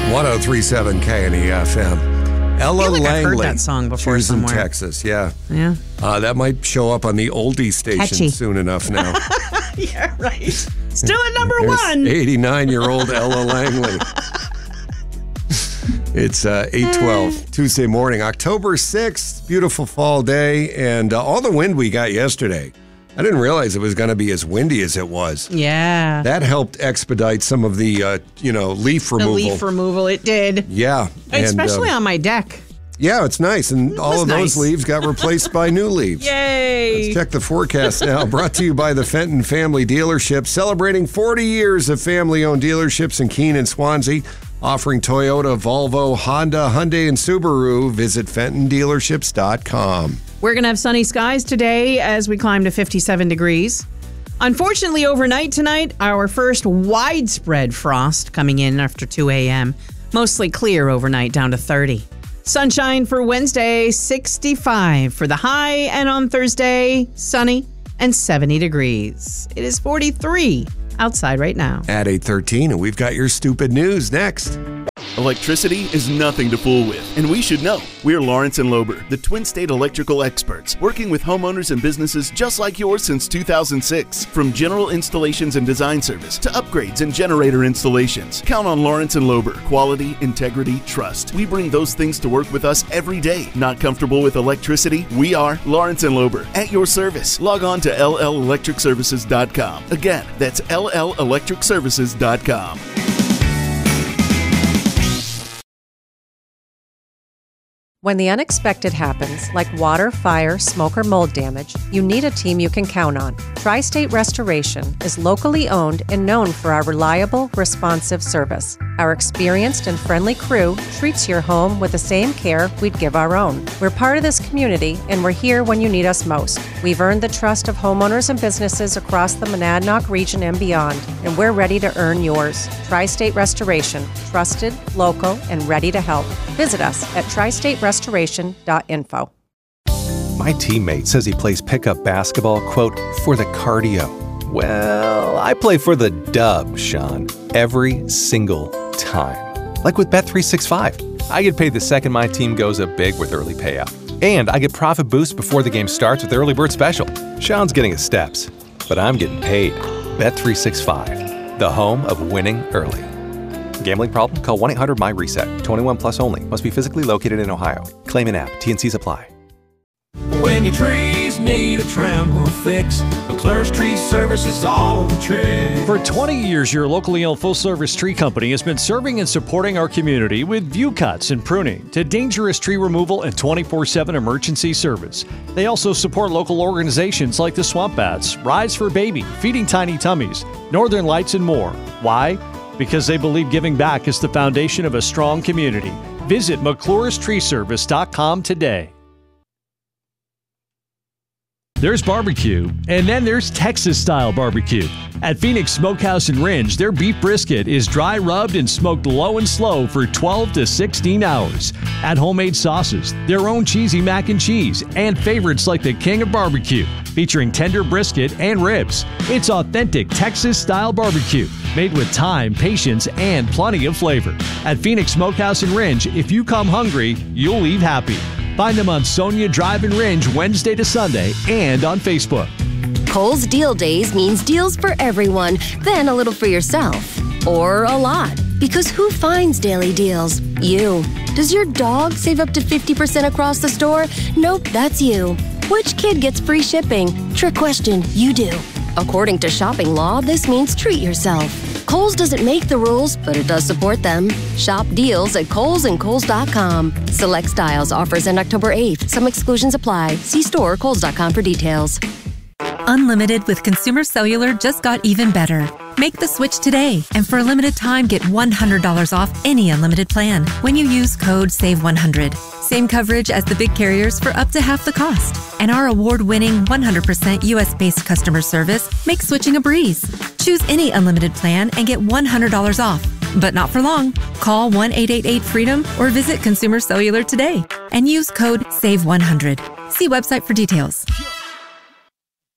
103.7 KNEFM. Ella I feel like I've heard Langley. that song before She's in somewhere. Texas, yeah. Yeah. That might show up on the oldie station Catchy. soon enough now. Yeah, right. Still at number There's one. 89-year-old Ella Langley. It's 8:12, Tuesday morning, October 6th. Beautiful fall day, and all the wind we got yesterday. I didn't realize it was going to be as windy as it was. Yeah. That helped expedite some of the, leaf removal. The leaf removal, it did. Yeah. Especially on my deck. Yeah, it's nice. And all of those nice. leaves got replaced by new leaves. Yay. Let's check the forecast now. Brought to you by the Fenton Family Dealership, celebrating 40 years of family-owned dealerships in Keene and Swansea, offering Toyota, Volvo, Honda, Hyundai, and Subaru. Visit FentonDealerships.com. We're going to have sunny skies today as we climb to 57 degrees. Unfortunately, overnight tonight, our first widespread frost coming in after 2 a.m. Mostly clear overnight, down to 30. Sunshine for Wednesday, 65 for the high, and on Thursday, sunny and 70 degrees. It is 43 outside right now. At 8:13, and we've got your stupid news next. Electricity is nothing to fool with, and we should know. We're Lawrence and Lober, the Twin State electrical experts, working with homeowners and businesses just like yours since 2006. From general installations and design service to upgrades and generator installations, count on Lawrence and Lober. Quality, integrity, trust. We bring those things to work with us every day. Not comfortable with electricity? We are Lawrence and Lober, at your service. Log on to LLElectricServices.com. Again, that's LLElectricServices.com. When the unexpected happens, like water, fire, smoke, or mold damage, you need a team you can count on. Tri-State Restoration is locally owned and known for our reliable, responsive service. Our experienced and friendly crew treats your home with the same care we'd give our own. We're part of this community, and we're here when you need us most. We've earned the trust of homeowners and businesses across the Monadnock region and beyond, and we're ready to earn yours. Tri-State Restoration, trusted, local, and ready to help. Visit us at tristaterestoration.info. My teammate says he plays pickup basketball, quote, for the cardio. Well, I play for the dub, Sean, every single time. Like with Bet365. I get paid the second my team goes up big with early payout. And I get profit boost before the game starts with Early Bird Special. Sean's getting his steps, but I'm getting paid. Bet365, the home of winning early. Gambling problem? Call 1-800-MY-RESET. 21 plus only. Must be physically located in Ohio. Claim in app. T&Cs apply. When your trees need a trim or fix, McClure's Tree Service is all the trick. For 20 years, your locally owned full-service tree company has been serving and supporting our community with view cuts and pruning to dangerous tree removal and 24/7 emergency service. They also support local organizations like the Swamp Bats, Rides for Baby, Feeding Tiny Tummies, Northern Lights, and more. Why? Because they believe giving back is the foundation of a strong community. Visit McClure'sTreeService.com today. There's barbecue, and then there's Texas-style barbecue. At Phoenix Smokehouse and Range, their beef brisket is dry rubbed and smoked low and slow for 12 to 16 hours. Add homemade sauces, their own cheesy mac and cheese, and favorites like the King of Barbecue, featuring tender brisket and ribs. It's authentic Texas-style barbecue, made with time, patience, and plenty of flavor. At Phoenix Smokehouse and Range, if you come hungry, you'll leave happy. Find them on Sonia Drive and Range Wednesday to Sunday and on Facebook. Kohl's Deal Days means deals for everyone, then a little for yourself. Or a lot. Because who finds daily deals? You. Does your dog save up to 50% across the store? Nope, that's you. Which kid gets free shipping? Trick question, you do. According to shopping law, this means treat yourself. Kohl's doesn't make the rules, but it does support them. Shop deals at Kohl's and Kohl's.com. Select styles, offers end October 8th. Some exclusions apply. See store or Kohl's.com for details. Unlimited with Consumer Cellular just got even better. Make the switch today, and for a limited time, get $100 off any unlimited plan when you use code SAVE100. Same coverage as the big carriers for up to half the cost. And our award-winning 100% US-based customer service makes switching a breeze. Choose any unlimited plan and get $100 off. But not for long. Call 1-888-FREEDOM or visit Consumer Cellular today and use code SAVE100. See website for details. Hey,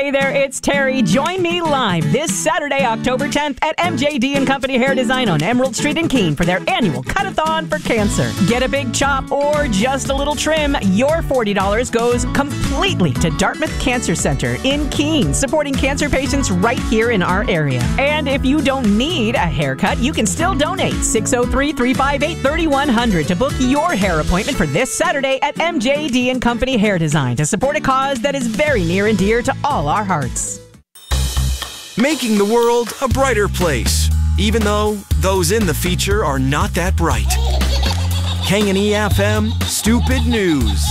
Hey there, it's Terry. Join me live this Saturday, October 10th at MJD and Company Hair Design on Emerald Street in Keene for their annual Cut-a-thon for cancer. Get a big chop or just a little trim. Your $40 goes completely to Dartmouth Cancer Center in Keene, supporting cancer patients right here in our area. And if you don't need a haircut, you can still donate. 603-358-3100 to book your hair appointment for this Saturday at MJD and Company Hair Design to support a cause that is very near and dear to all our hearts. Making the world a brighter place, even though those in the feature are not that bright. K&E FM Stupid News.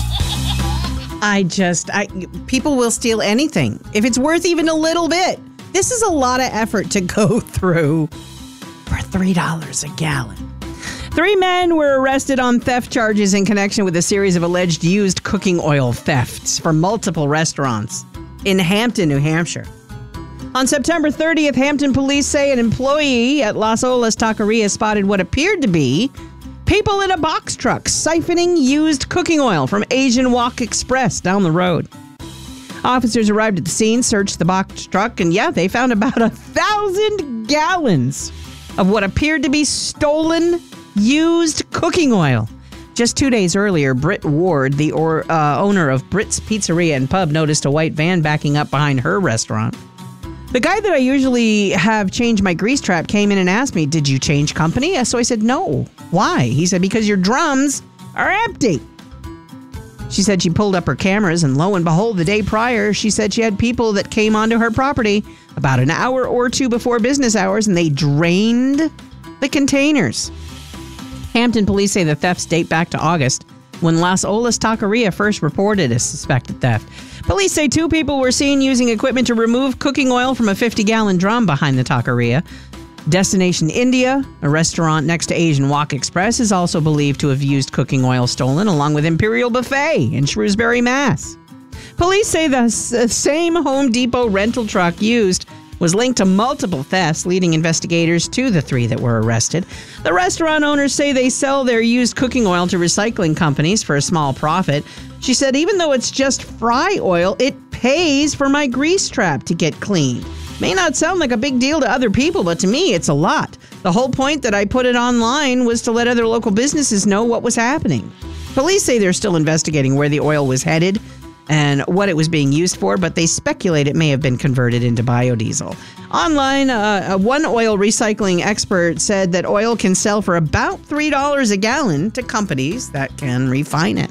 People will steal anything if it's worth even a little bit. This is a lot of effort to go through for $3 a gallon. 3 men were arrested on theft charges in connection with a series of alleged used cooking oil thefts for multiple restaurants in Hampton, New Hampshire. On September 30th, Hampton police say an employee at Las Olas Taqueria spotted what appeared to be people in a box truck siphoning used cooking oil from Asian Wok Express down the road. Officers arrived at the scene, searched the box truck, and they found about 1,000 gallons of what appeared to be stolen used cooking oil. Just 2 days earlier, Britt Ward, the owner of Britt's Pizzeria and Pub, noticed a white van backing up behind her restaurant. The guy that I usually have change my grease trap came in and asked me, "Did you change company?" So I said, "No." "Why?" He said, "Because your drums are empty." She said she pulled up her cameras, and lo and behold, the day prior, she said she had people that came onto her property about an hour or two before business hours, and they drained the containers. Hampton police say the thefts date back to August, when Las Olas Taqueria first reported a suspected theft. Police say 2 people were seen using equipment to remove cooking oil from a 50-gallon drum behind the taqueria. Destination India, a restaurant next to Asian Wok Express, is also believed to have used cooking oil stolen, along with Imperial Buffet in Shrewsbury, Mass. Police say the same Home Depot rental truck used was linked to multiple thefts, leading investigators to the 3 that were arrested. The restaurant owners say they sell their used cooking oil to recycling companies for a small profit. She said, "Even though it's just fry oil, it pays for my grease trap to get cleaned. May not sound like a big deal to other people, but to me, it's a lot. The whole point that I put it online was to let other local businesses know what was happening." Police say they're still investigating where the oil was headed and what it was being used for, but they speculate it may have been converted into biodiesel. Online, one oil recycling expert said that oil can sell for about $3 a gallon to companies that can refine it.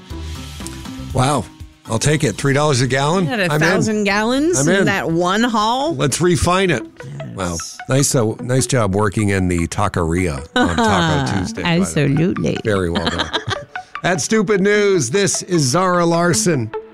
Wow. I'll take it. $3 a gallon? At 1,000 gallons in that one haul? Let's refine it. Yes. Wow. Nice job working in the taqueria on Taco Tuesday. Absolutely. Very well done. At Stupid News, this is Zara Larson.